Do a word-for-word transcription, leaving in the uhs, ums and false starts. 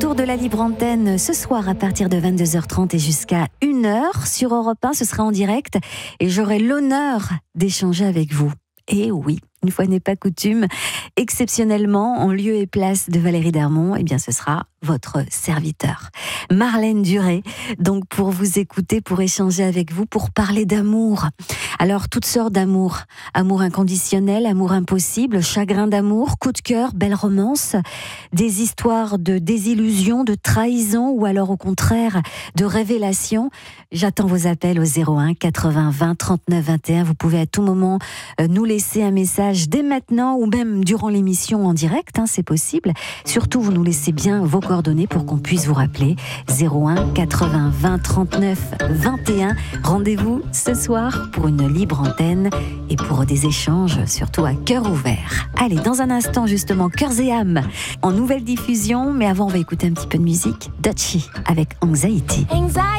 retour de la libre antenne ce soir à partir de vingt-deux heures trente et jusqu'à une heure sur Europe un. Ce sera en direct et j'aurai l'honneur d'échanger avec vous. Et oui, une fois n'est pas coutume, exceptionnellement, en lieu et place de Valérie Darmon, eh bien ce sera votre serviteur, Marlène Duré, donc pour vous écouter, pour échanger avec vous, pour parler d'amour. Alors, toutes sortes d'amour. Amour inconditionnel, amour impossible, chagrin d'amour, coup de cœur, belle romance, des histoires de désillusion, de trahison ou alors au contraire de révélation. J'attends vos appels au zéro un quatre-vingts vingt trente-neuf vingt et un. Vous pouvez à tout moment nous laisser un message dès maintenant ou même durant l'émission en direct, hein, c'est possible. Surtout, vous nous laissez bien vos coordonnées pour qu'on puisse vous rappeler. zéro un quatre-vingts vingt trente-neuf vingt et un. Rendez-vous ce soir pour une libre antenne et pour des échanges surtout à cœur ouvert. Allez, dans un instant justement, Cœurs et âmes en nouvelle diffusion, mais avant on va écouter un petit peu de musique. Dutchy avec Anxiety. Anxiety.